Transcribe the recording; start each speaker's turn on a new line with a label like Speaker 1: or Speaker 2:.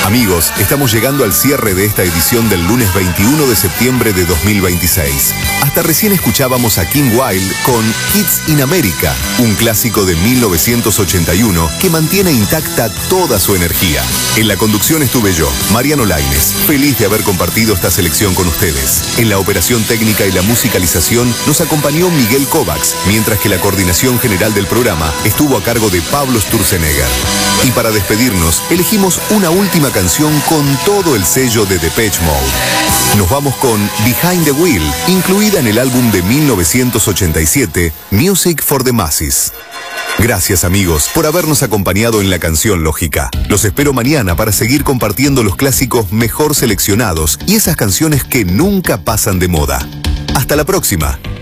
Speaker 1: Amigos, estamos llegando al cierre de esta edición del lunes 21 de septiembre de 2026. Hasta recién escuchábamos a Kim Wilde con Kids in America, un clásico de 1981 que mantiene intacta toda su energía. En la conducción estuve yo, Mariano Lainez, feliz de haber compartido esta selección con ustedes. En la operación técnica y la musicalización nos acompañó Miguel Kovacs, mientras que la coordinación general del programa estuvo a cargo de Pablo Sturzenegger. Y para despedirnos, elegimos una última canción con todo el sello de Depeche Mode. Nos vamos con Behind the Wheel, incluida en el álbum de 1987, Music for the Masses. Gracias amigos por habernos acompañado en La Canción Lógica. Los espero mañana para seguir compartiendo los clásicos mejor seleccionados y esas canciones que nunca pasan de moda. Hasta la próxima.